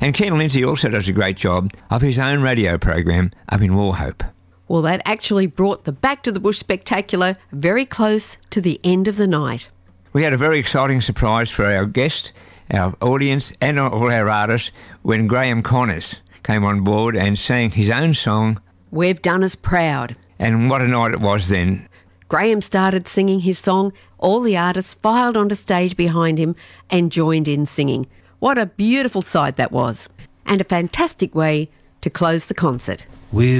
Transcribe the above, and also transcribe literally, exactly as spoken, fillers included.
And Ken Lindsay also does a great job of his own radio program up in Wauchope. Well, that actually brought the Back to the Bush Spectacular very close to the end of the night. We had a very exciting surprise for our guest, our audience and all our artists when Graham Connors came on board and sang his own song, We've Done Us Proud. And what a night it was then. Graham started singing his song. All the artists filed onto stage behind him and joined in singing. What a beautiful sight that was. And a fantastic way to close the concert. We'll